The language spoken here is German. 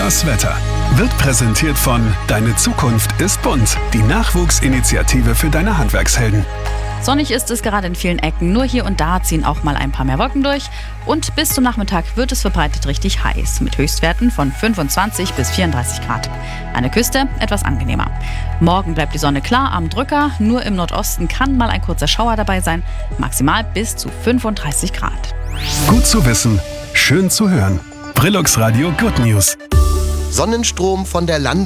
Das Wetter wird präsentiert von Deine Zukunft ist bunt, die Nachwuchsinitiative für deine Handwerkshelden. Sonnig ist es gerade in vielen Ecken, nur hier und da ziehen auch mal ein paar mehr Wolken durch. Und bis zum Nachmittag wird es verbreitet richtig heiß, mit Höchstwerten von 25 bis 34 Grad. An der Küste etwas angenehmer. Morgen bleibt die Sonne klar am Drücker, nur im Nordosten kann mal ein kurzer Schauer dabei sein, maximal bis zu 35 Grad. Gut zu wissen, schön zu hören. Brillux Radio Good News. Sonnenstrom von der